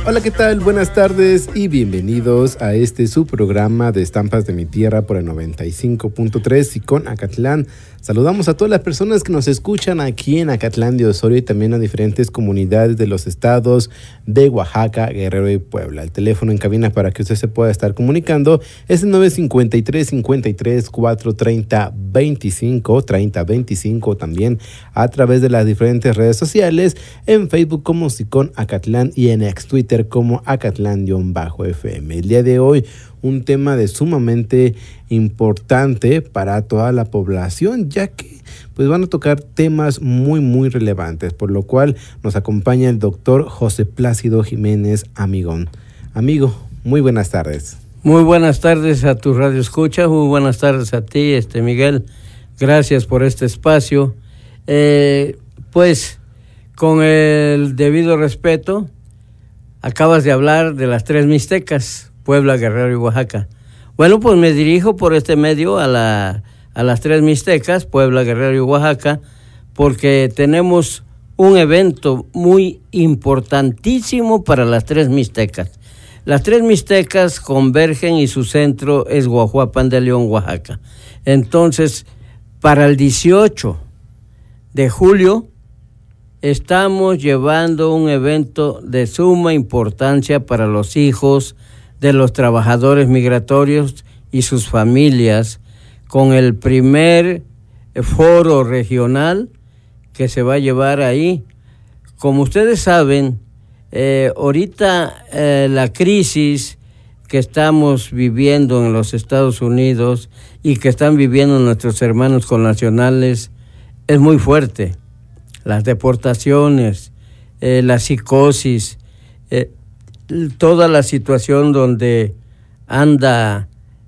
Hola, ¿qué tal? Buenas tardes y bienvenidos a su programa de Estampas de mi Tierra por el 95.3 y con Acatlán. Saludamos a todas las personas que nos escuchan aquí en Acatlán de Osorio y también a diferentes comunidades de los estados de Oaxaca, Guerrero y Puebla. El teléfono en cabina para que usted se pueda estar comunicando es el 953-53-430-25, también a través de las diferentes redes sociales, en Facebook como Sicón Acatlán y en ex Twitter como Acatlán-FM. El día de hoy un tema de sumamente importante para toda la población, ya que pues van a tocar temas muy relevantes, por lo cual nos acompaña el doctor José Plácido Jiménez Amigón. Amigo, muy buenas tardes. Muy buenas tardes a tu radio escucha, muy buenas tardes a ti, Miguel. Gracias por este espacio. Pues con el debido respeto, acabas de hablar de las tres mixtecas, Puebla, Guerrero y Oaxaca. Bueno, pues me dirijo por este medio a las tres mixtecas, Puebla, Guerrero y Oaxaca, porque tenemos un evento muy importantísimo para las tres mixtecas. Las tres mixtecas convergen y su centro es Guajuapan de León, Oaxaca. Entonces, para el 18 de julio, estamos llevando un evento de suma importancia para los hijos de los trabajadores migratorios y sus familias, con el primer foro regional que se va a llevar ahí. Como ustedes saben, ahorita la crisis que estamos viviendo en los Estados Unidos y que están viviendo nuestros hermanos connacionales es muy fuerte. Las deportaciones, la psicosis, toda la situación donde anda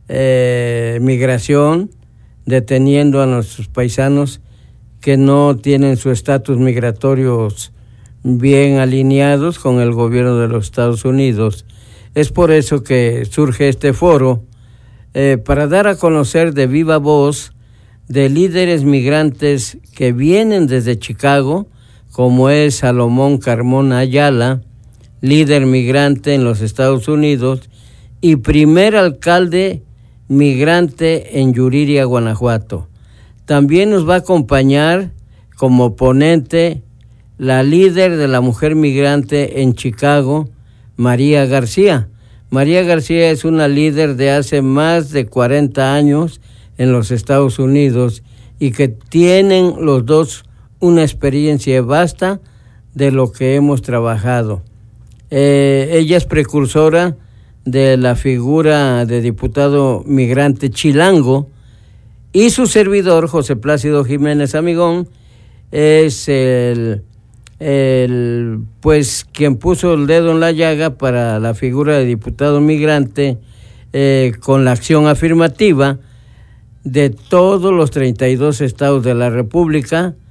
migración, deteniendo a nuestros paisanos que no tienen su estatus migratorios bien alineados con el gobierno de los Estados Unidos. Es por eso que surge este foro, para dar a conocer de viva voz de líderes migrantes que vienen desde Chicago, como es Salomón Carmona Ayala, líder migrante en los Estados Unidos y primer alcalde migrante en Yuriria, Guanajuato. También nos va a acompañar como ponente la líder de la mujer migrante en Chicago, María García. María García es una líder de hace más de 40 años en los Estados Unidos y que tienen los dos una experiencia vasta de lo que hemos trabajado. Ella es precursora de la figura de diputado migrante chilango y su servidor, José Plácido Jiménez Amigón, es pues quien puso el dedo en la llaga para la figura de diputado migrante, con la acción afirmativa de todos los 32 estados de la República,